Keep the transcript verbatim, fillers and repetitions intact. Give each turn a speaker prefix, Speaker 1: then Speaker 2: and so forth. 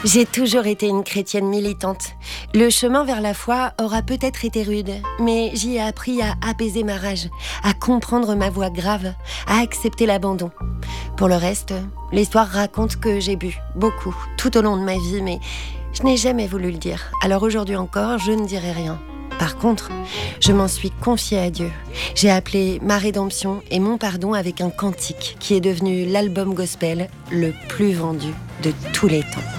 Speaker 1: J'ai toujours été une chrétienne militante. Le chemin vers la foi aura peut-être été rude, mais j'y ai appris à apaiser ma rage, à comprendre ma voix grave, à accepter l'abandon. Pour le reste, l'histoire raconte que j'ai bu, beaucoup, tout au long de ma vie, mais je n'ai jamais voulu le dire. Alors aujourd'hui encore, je ne dirai rien. Par contre, je m'en suis confiée à Dieu. J'ai appelé ma rédemption et mon pardon avec un cantique qui est devenu l'album gospel le plus vendu de tous les temps.